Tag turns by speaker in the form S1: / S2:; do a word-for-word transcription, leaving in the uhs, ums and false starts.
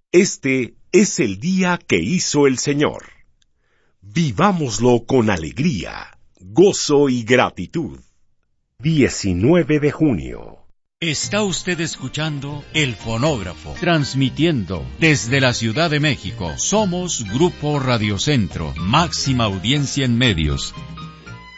S1: Este es el día que hizo el Señor. Vivámoslo con alegría, gozo y gratitud. diecinueve de junio.
S2: Está usted escuchando El Fonógrafo, transmitiendo desde la Ciudad de México. Somos Grupo Radio Centro, máxima audiencia en medios.